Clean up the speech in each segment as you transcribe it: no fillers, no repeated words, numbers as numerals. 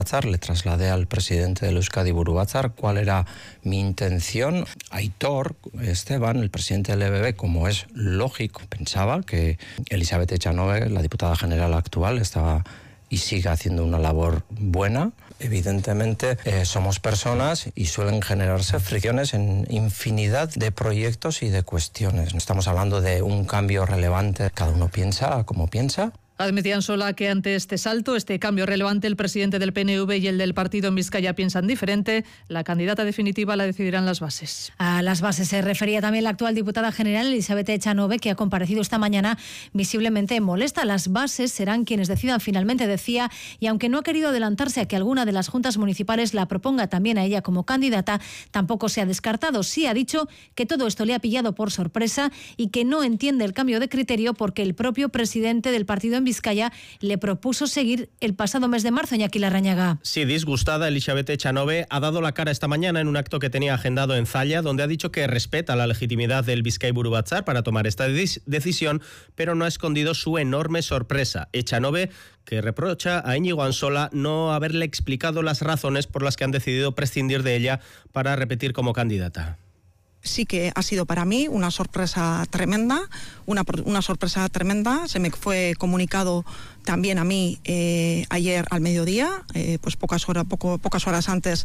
Le trasladé al presidente del Euskadi Buru Batzar cuál era mi intención. Aitor Esteban, el presidente del EBB, como es lógico, pensaba que Elisabeth Echanove, la diputada general actual, estaba y sigue haciendo una labor buena. Evidentemente somos personas y suelen generarse fricciones en infinidad de proyectos y de cuestiones. No estamos hablando de un cambio relevante, cada uno piensa como piensa. Admitía Ansola que ante este salto, este cambio relevante, el presidente del PNV y el del partido en Vizcaya piensan diferente. La candidata definitiva la decidirán las bases. A las bases se refería también la actual diputada general Elisabeth Echanove, que ha comparecido esta mañana visiblemente molesta. Las bases serán quienes decidan finalmente, decía, y aunque no ha querido adelantarse a que alguna de las juntas municipales la proponga también a ella como candidata, tampoco se ha descartado. Sí ha dicho que todo esto le ha pillado por sorpresa y que no entiende el cambio de criterio porque el propio presidente del partido en Vizcaya le propuso seguir el pasado mes de marzo. Iñaki Larrañaga. Sí, disgustada, Elisabeth Echanove ha dado la cara esta mañana en un acto que tenía agendado en Zalla, donde ha dicho que respeta la legitimidad del Bizkai Buru Batzar para tomar esta decisión, pero no ha escondido su enorme sorpresa. Echanove, que reprocha a Íñigo Ansola no haberle explicado las razones por las que han decidido prescindir de ella para repetir como candidata. Sí que ha sido para mí una sorpresa tremenda, una sorpresa tremenda. Se me fue comunicado también a mí ayer al mediodía, pues pocas horas antes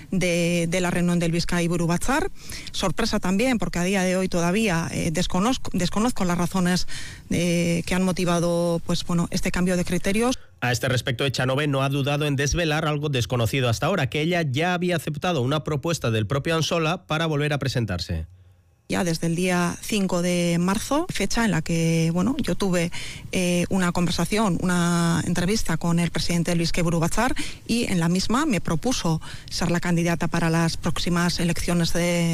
de la reunión del Bizkai Buru Batzar. Sorpresa también porque a día de hoy todavía desconozco las razones que han motivado este cambio de criterios. A este respecto, Echanove no ha dudado en desvelar algo desconocido hasta ahora, que ella ya había aceptado una propuesta del propio Ansola para volver a presentarse. Ya desde el día 5 de marzo, fecha en la que yo tuve una conversación, una entrevista con el presidente del Bizkai Buru Batzar, y en la misma me propuso ser la candidata para las próximas elecciones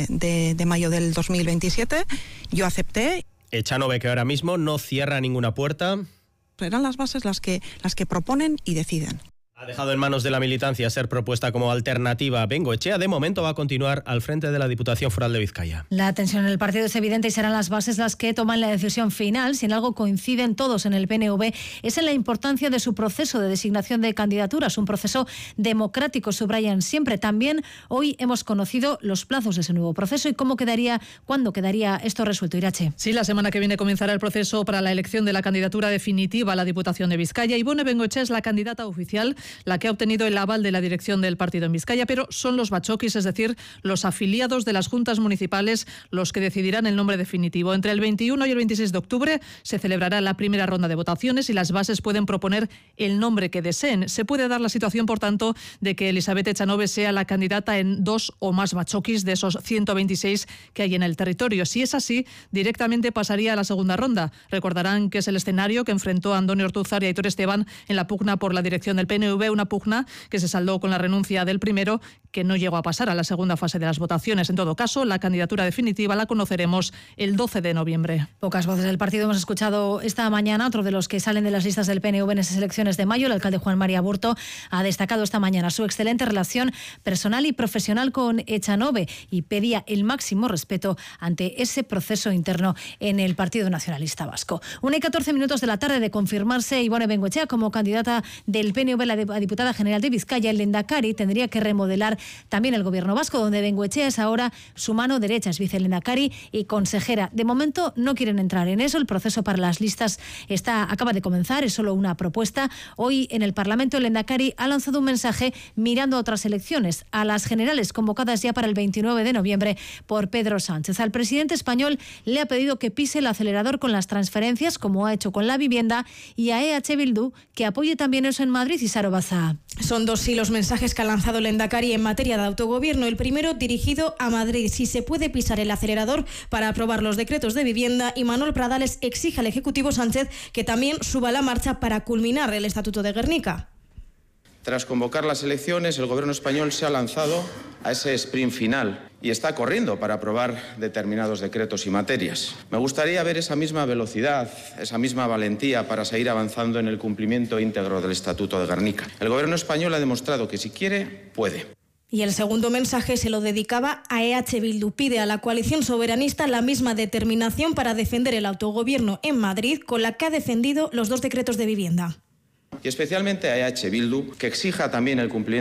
de mayo del 2027. Yo acepté. Echanove, que ahora mismo no cierra ninguna puerta. Serán las bases las que proponen y deciden. Ha dejado en manos de la militancia ser propuesta como alternativa. Bengoechea, de momento, va a continuar al frente de la Diputación Foral de Vizcaya. La tensión en el partido es evidente y serán las bases las que toman la decisión final. Si en algo coinciden todos en el PNV, es en la importancia de su proceso de designación de candidaturas, un proceso democrático, subrayan siempre. También hoy hemos conocido los plazos de ese nuevo proceso y cuándo quedaría esto resuelto. Irache. Sí, la semana que viene comenzará el proceso para la elección de la candidatura definitiva a la Diputación de Vizcaya. Ibone Bengoechea es la candidata oficial, la que ha obtenido el aval de la dirección del partido en Vizcaya, pero son los batzokis, es decir, los afiliados de las juntas municipales, los que decidirán el nombre definitivo. Entre el 21 y el 26 de octubre se celebrará la primera ronda de votaciones y las bases pueden proponer el nombre que deseen. Se puede dar la situación, por tanto, de que Elisabeth Echanove sea la candidata en 2 o más batzokis de esos 126 que hay en el territorio. Si es así, directamente pasaría a la segunda ronda. Recordarán que es el escenario que enfrentó a Andoni Ortuzar y a Aitor Esteban en la pugna por la dirección del PNV, una pugna que se saldó con la renuncia del primero, que no llegó a pasar a la segunda fase de las votaciones. En todo caso, la candidatura definitiva la conoceremos el 12 de noviembre. Pocas voces del partido hemos escuchado esta mañana. Otro de los que salen de las listas del PNV en esas elecciones de mayo, el alcalde Juan María Burto, ha destacado esta mañana su excelente relación personal y profesional con Echanove y pedía el máximo respeto ante ese proceso interno en el Partido Nacionalista Vasco. 1:14 de la tarde de confirmarse Ibone Bengoechea como candidata del PNV a la diputada general de Vizcaya. El Lehendakari tendría que remodelar también el gobierno vasco, donde Bengoechea es ahora su mano derecha, es vicelehendakari y consejera. De momento no quieren entrar en eso. El proceso para las listas acaba de comenzar, es solo una propuesta. Hoy en el Parlamento el Lehendakari ha lanzado un mensaje mirando a otras elecciones, a las generales convocadas ya para el 29 de noviembre por Pedro Sánchez. Al presidente español le ha pedido que pise el acelerador con las transferencias, como ha hecho con la vivienda, y a EH Bildu que apoye también eso en Madrid. Y Saro Baza. Son dos los mensajes que ha lanzado el Lehendakari en materia de autogobierno. El primero dirigido a Madrid, si se puede pisar el acelerador para aprobar los decretos de vivienda, y Manuel Pradales exige al Ejecutivo Sánchez que también suba la marcha para culminar el Estatuto de Gernika. Tras convocar las elecciones, el Gobierno español se ha lanzado a ese sprint final y está corriendo para aprobar determinados decretos y materias. Me gustaría ver esa misma velocidad, esa misma valentía para seguir avanzando en el cumplimiento íntegro del Estatuto de Gernika. El Gobierno español ha demostrado que si quiere, puede. Y el segundo mensaje se lo dedicaba a EH Bildu. Pide a la coalición soberanista la misma determinación para defender el autogobierno en Madrid con la que ha defendido los dos decretos de vivienda. y especialmente a EH Bildu que exija también el cumplimiento